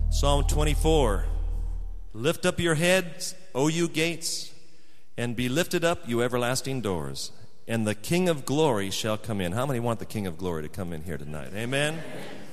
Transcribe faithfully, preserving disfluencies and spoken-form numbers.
Psalm twenty-four. Lift up your heads, O you gates, and be lifted up, you everlasting doors, and the King of glory shall come in. How many want the King of glory to come in here tonight? Amen? Amen.